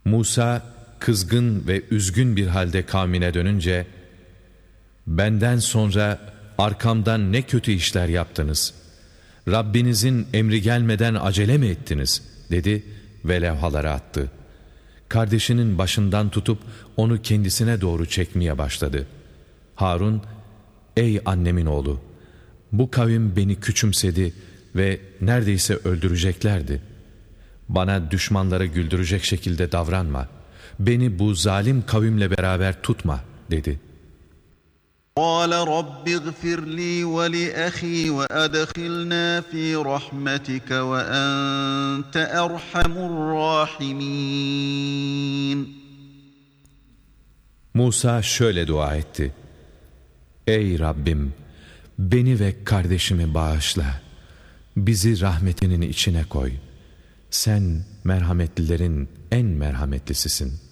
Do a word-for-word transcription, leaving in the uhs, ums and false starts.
Musa kızgın ve üzgün bir halde kavmine dönünce, benden sonra arkamdan ne kötü işler yaptınız, Rabbinizin emri gelmeden acele mi ettiniz dedi ve levhaları attı. Kardeşinin başından tutup onu kendisine doğru çekmeye başladı. Harun, ey annemin oğlu, bu kavim beni küçümsedi ve neredeyse öldüreceklerdi. Bana düşmanları güldürecek şekilde davranma, beni bu zalim kavimle beraber tutma dedi. قَالَ رَبِّ اغْفِرْ لِي وَلِأَخِي وَأَدْخِلْنَا فِي رَحْمَتِكَ وَأَنْتَ أَرْحَمُ الرَّاحِمِينَ. Musa şöyle dua etti: Ey Rabbim, beni ve kardeşimi bağışla, bizi rahmetinin içine koy. Sen merhametlilerin en merhametlisisin.